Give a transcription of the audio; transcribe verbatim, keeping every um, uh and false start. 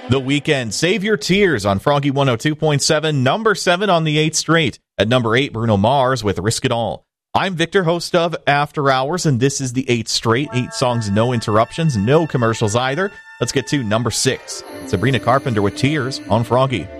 The Weeknd, Save Your Tears on Froggy one oh two point seven, number seven on the eighth straight. At number eight, Bruno Mars with Risk It All. I'm Victor, host of After Hours, and this is the eighth straight. Eight songs, no interruptions, no commercials either. Let's get to number six. Sabrina Carpenter with Tears on Froggy.